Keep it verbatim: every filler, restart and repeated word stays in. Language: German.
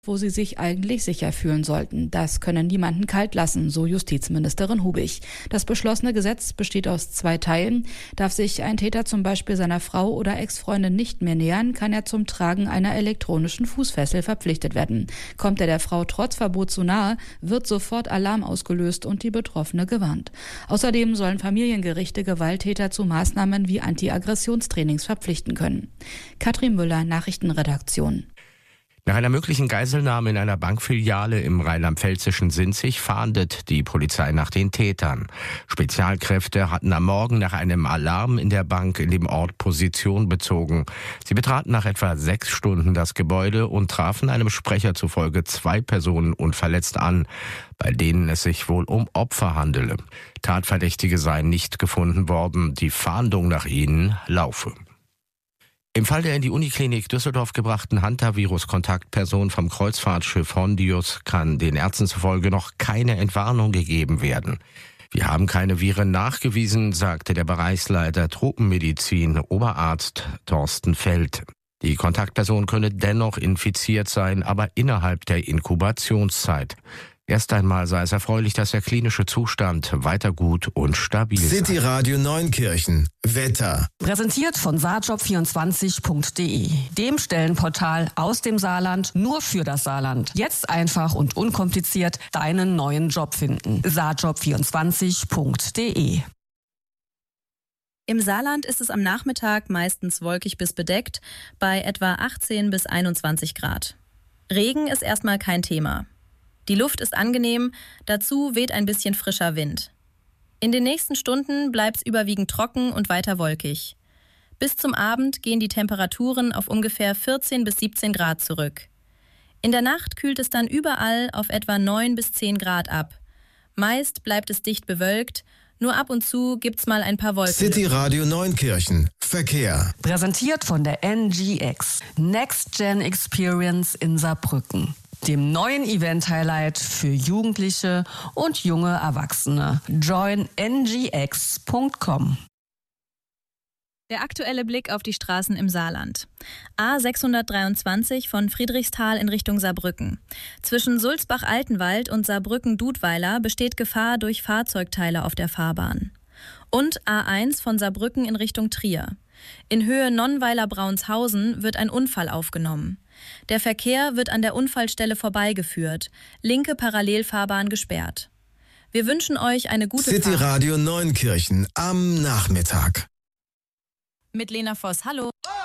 wo sie sich eigentlich sicher fühlen sollten. Das könne niemanden kalt lassen, so Justizministerin Hubig. Das beschlossene Gesetz besteht aus zwei Teilen. Darf sich ein Täter zum Beispiel seiner Frau oder Ex-Freundin nicht mehr nähern, kann er zum Tragen einer elektronischen Fußfessel verpflichtet werden. Kommt er der Frau trotz Verbot zu nahe, wird sofort Alarm ausgelöst und die Betroffene gewarnt. Außerdem sollen Familiengerichte Gewalttäter zu Maßnahmen wie Anti-Aggressionstrainings verpflichten können. Katrin Müller, Nachrichtenredaktion. Nach einer möglichen Geiselnahme in einer Bankfiliale im rheinland-pfälzischen Sinzig fahndet die Polizei nach den Tätern. Spezialkräfte hatten am Morgen nach einem Alarm in der Bank in dem Ort Position bezogen. Sie betraten nach etwa sechs Stunden das Gebäude und trafen einem Sprecher zufolge zwei Personen unverletzt an, bei denen es sich wohl um Opfer handele. Tatverdächtige seien nicht gefunden worden. Die Fahndung nach ihnen laufe. Im Fall der in die Uniklinik Düsseldorf gebrachten Hantavirus-Kontaktperson vom Kreuzfahrtschiff Hondius kann den Ärzten zufolge noch keine Entwarnung gegeben werden. Wir haben keine Viren nachgewiesen, sagte der Bereichsleiter Tropenmedizin, Oberarzt Thorsten Feld. Die Kontaktperson könne dennoch infiziert sein, aber innerhalb der Inkubationszeit. Erst einmal sei es erfreulich, dass der klinische Zustand weiter gut und stabil sei. City Radio Neunkirchen. Wetter. Präsentiert von saarjob vierundzwanzig punkt de, dem Stellenportal aus dem Saarland nur für das Saarland. Jetzt einfach und unkompliziert deinen neuen Job finden. saarjob vierundzwanzig punkt de. Im Saarland ist es am Nachmittag meistens wolkig bis bedeckt, bei etwa achtzehn bis einundzwanzig Grad. Regen ist erstmal kein Thema. Die Luft ist angenehm, dazu weht ein bisschen frischer Wind. In den nächsten Stunden bleibt es überwiegend trocken und weiter wolkig. Bis zum Abend gehen die Temperaturen auf ungefähr vierzehn bis siebzehn Grad zurück. In der Nacht kühlt es dann überall auf etwa neun bis zehn Grad ab. Meist bleibt es dicht bewölkt, nur ab und zu gibt's mal ein paar Wolken. City Radio Neunkirchen. Verkehr. Präsentiert von der N G X. Next Gen Experience in Saarbrücken. Dem neuen Event-Highlight für Jugendliche und junge Erwachsene. join n g x punkt com. Der aktuelle Blick auf die Straßen im Saarland. A sechshundertdreiundzwanzig von Friedrichsthal in Richtung Saarbrücken. Zwischen Sulzbach-Altenwald und Saarbrücken-Dudweiler besteht Gefahr durch Fahrzeugteile auf der Fahrbahn. Und A eins von Saarbrücken in Richtung Trier. In Höhe Nonnweiler-Braunshausen wird ein Unfall aufgenommen. Der Verkehr wird an der Unfallstelle vorbeigeführt. Linke Parallelfahrbahn gesperrt. Wir wünschen euch eine gute Fahrt. City Radio Neunkirchen am Nachmittag. Mit Lena Voss, hallo.